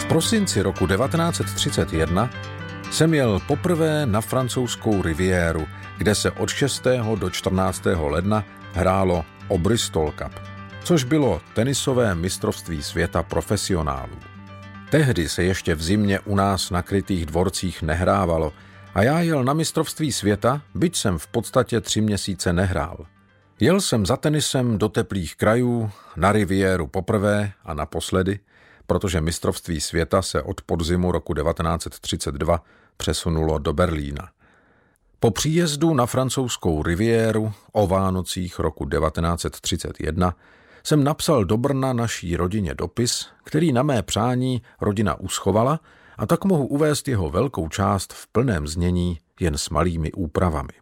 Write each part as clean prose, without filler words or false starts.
prosinci roku 1931 jsem jel poprvé na francouzskou riviéru, kde se od 6. do 14. ledna hrálo o Bristol Cup, což bylo tenisové mistrovství světa profesionálů. Tehdy se ještě v zimě u nás na krytých dvorcích nehrávalo a já jel na mistrovství světa, byť jsem v podstatě 3 měsíce nehrál. Jel jsem za tenisem do teplých krajů, na riviéru poprvé a naposledy, protože mistrovství světa se od podzimu roku 1932 přesunulo do Berlína. Po příjezdu na francouzskou riviéru o Vánocích roku 1931 jsem napsal do Brna naší rodině dopis, který na mé přání rodina uschovala, a tak mohu uvést jeho velkou část v plném znění jen s malými úpravami.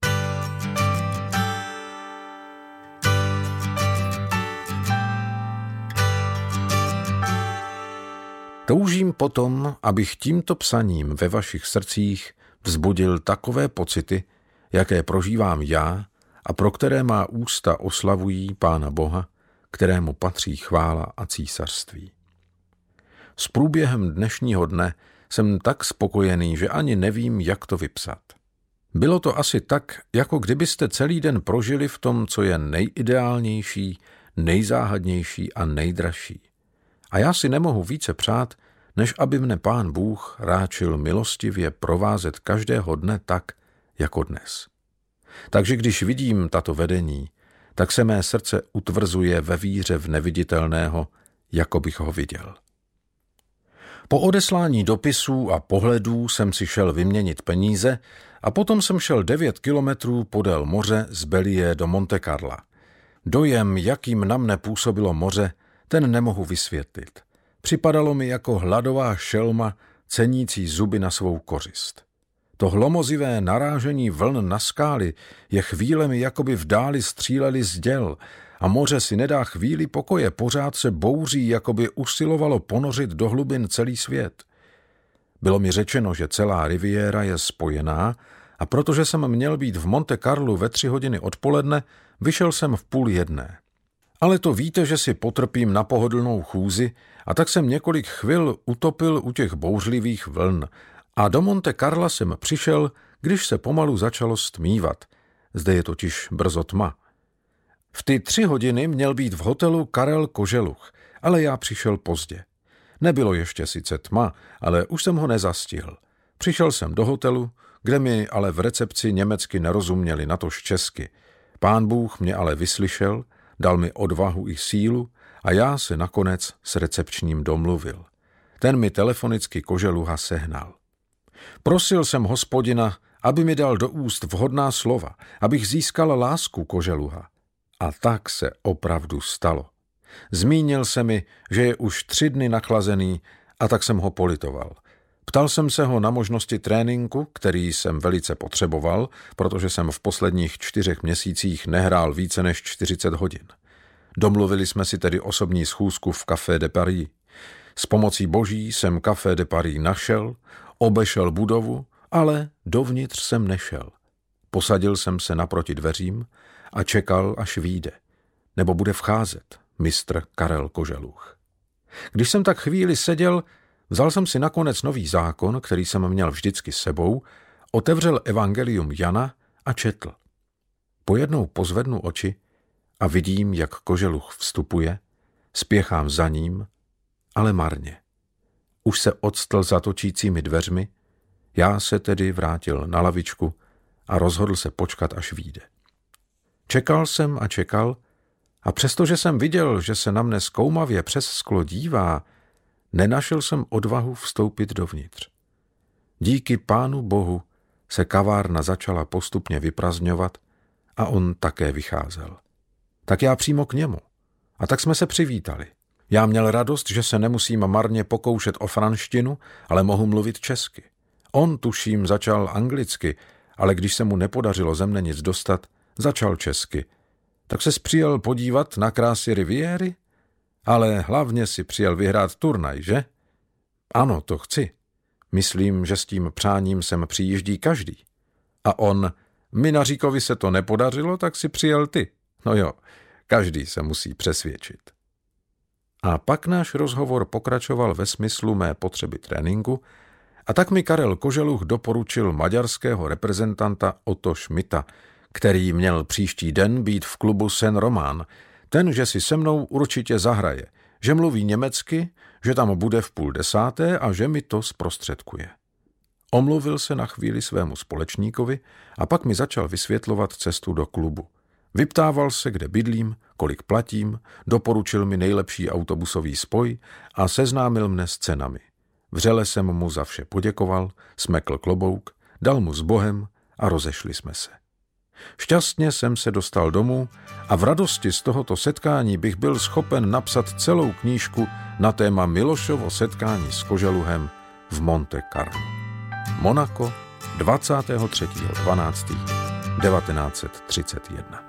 Toužím potom, abych tímto psaním ve vašich srdcích vzbudil takové pocity, jaké prožívám já a pro které má ústa oslavují Pána Boha, kterému patří chvála a císařství. S průběhem dnešního dne jsem tak spokojený, že ani nevím, jak to vypsat. Bylo to asi tak, jako kdybyste celý den prožili v tom, co je nejideálnější, nejzáhadnější a nejdražší. A já si nemohu více přát, než aby mne Pán Bůh ráčil milostivě provázet každého dne tak, jako dnes. Takže když vidím tato vedení, tak se mé srdce utvrzuje ve víře v neviditelného, jako bych ho viděl. Po odeslání dopisů a pohledů jsem si šel vyměnit peníze a potom jsem šel 9 kilometrů podél moře z Bellier do Monte Carla. Dojem, jakým na mne působilo moře, ten nemohu vysvětlit. Připadalo mi jako hladová šelma, cenící zuby na svou kořist. To hlomozivé narážení vln na skály je chvílemi, jakoby v dáli stříleli z děl a moře si nedá chvíli pokoje, pořád se bouří, jakoby usilovalo ponořit do hlubin celý svět. Bylo mi řečeno, že celá riviéra je spojená a protože jsem měl být v Monte Carlu ve 3 hodiny odpoledne, vyšel jsem v 12:30. Ale to víte, že si potrpím na pohodlnou chůzi, a tak jsem několik chvil utopil u těch bouřlivých vln a do Monte Carla jsem přišel, když se pomalu začalo stmívat. Zde je totiž brzo tma. V ty 3 hodiny měl být v hotelu Karel Koželuch, ale já přišel pozdě. Nebylo ještě sice tma, ale už jsem ho nezastihl. Přišel jsem do hotelu, kde mi ale v recepci německy nerozuměli, natož česky. Pán Bůh mě ale vyslyšel, dal mi odvahu i sílu a já se nakonec s recepčním domluvil. Ten mi telefonicky Koželuha sehnal. Prosil jsem Hospodina, aby mi dal do úst vhodná slova, abych získal lásku Koželuha. A tak se opravdu stalo. Zmínil se mi, že je už 3 dny nachlazený, a tak jsem ho politoval. Ptal jsem se ho na možnosti tréninku, který jsem velice potřeboval, protože jsem v posledních 4 měsících nehrál více než 40 hodin. Domluvili jsme si tedy osobní schůzku v Café de Paris. S pomocí Boží jsem Café de Paris našel, obešel budovu, ale dovnitř jsem nešel. Posadil jsem se naproti dveřím a čekal, až vyjde, nebo bude vcházet mistr Karel Koželuch. Když jsem tak chvíli seděl, vzal jsem si nakonec Nový zákon, který jsem měl vždycky s sebou, otevřel Evangelium Jana a četl. Pojednou pozvednu oči a vidím, jak Koželuch vstupuje, spěchám za ním, ale marně. Už se odstl za točícími dveřmi, já se tedy vrátil na lavičku a rozhodl se počkat, až vyjde. Čekal jsem a čekal, a přestože jsem viděl, že se na mne zkoumavě přes sklo dívá, nenašel jsem odvahu vstoupit dovnitř. Díky Pánu Bohu se kavárna začala postupně vyprazňovat a on také vycházel. Tak já přímo k němu. A tak jsme se přivítali. Já měl radost, že se nemusím marně pokoušet o franštinu, ale mohu mluvit česky. On, tuším, začal anglicky, ale když se mu nepodařilo ze mne nic dostat, začal česky. Tak ses přijel podívat na krásy riviéry? Ale hlavně si přijel vyhrát turnaj, že? Ano, to chci. Myslím, že s tím přáním sem přijíždí každý. A on, Minaříkovi se to nepodařilo, tak si přijel ty. No jo, každý se musí přesvědčit. A pak náš rozhovor pokračoval ve smyslu mé potřeby tréninku a tak mi Karel Koželuch doporučil maďarského reprezentanta Otto Schmidta, který měl příští den být v klubu Sen Román, ten, že si se mnou určitě zahraje, že mluví německy, že tam bude v 9:30 a že mi to zprostředkuje. Omluvil se na chvíli svému společníkovi a pak mi začal vysvětlovat cestu do klubu. Vyptával se, kde bydlím, kolik platím, doporučil mi nejlepší autobusový spoj a seznámil mne s cenami. Vřele jsem mu za vše poděkoval, smekl klobouk, dal mu s Bohem a rozešli jsme se. Šťastně jsem se dostal domů a v radosti z tohoto setkání bych byl schopen napsat celou knížku na téma Milošovo setkání s Koželuhem v Monte Carlo. Monako, 23.12.1931.